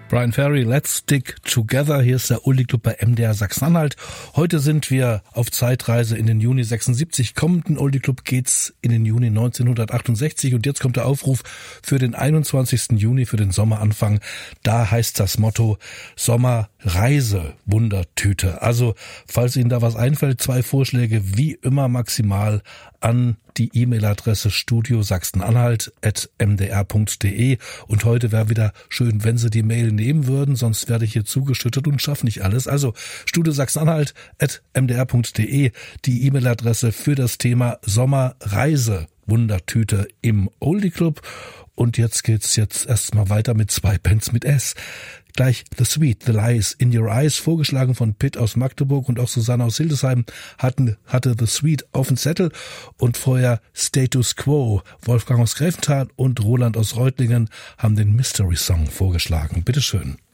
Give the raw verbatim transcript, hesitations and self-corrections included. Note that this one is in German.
Bryan Ferry, Let's Stick Together. Hier ist der Oldie Club bei M D R Sachsen-Anhalt. Heute sind wir auf Zeitreise in den Juni sechsundsiebzig. Kommenden Oldie Club geht's in den Juni neunzehnhundertachtundsechzig. Und jetzt kommt der Aufruf für den einundzwanzigsten Juni, für den Sommeranfang. Da heißt das Motto Sommerreise, Wundertüte. Also, falls Ihnen da was einfällt, zwei Vorschläge, wie immer maximal an die E-Mail-Adresse studio sachsen-anhalt at m d r punkt d e. Und heute wäre wieder schön, wenn Sie die Mail nehmen würden, sonst werde ich hier zugeschüttet und schaffe nicht alles. Also studio sachsen-anhalt at m d r punkt d e, die E-Mail-Adresse für das Thema Sommerreise, Wundertüte im Oldie Club. Und jetzt geht's jetzt erstmal weiter mit zwei Bands mit S. Gleich The Sweet, The Lies in Your Eyes, vorgeschlagen von Pitt aus Magdeburg, und auch Susanne aus Hildesheim hatten, hatte The Sweet auf dem Zettel. Und vorher Status Quo, Wolfgang aus Gräfenthal und Roland aus Reutlingen haben den Mystery Song vorgeschlagen. Bitteschön.